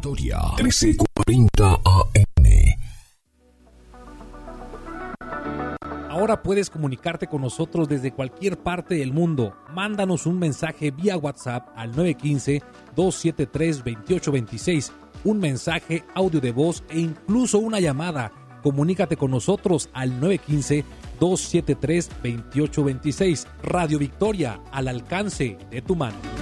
Victoria, 1340 AM. Ahora puedes comunicarte con nosotros desde cualquier parte del mundo. Mándanos un mensaje vía WhatsApp al 915-273-2826, un mensaje, audio de voz e incluso una llamada. Comunícate con nosotros al 915-273-2826. Radio Victoria, al alcance de tu mano.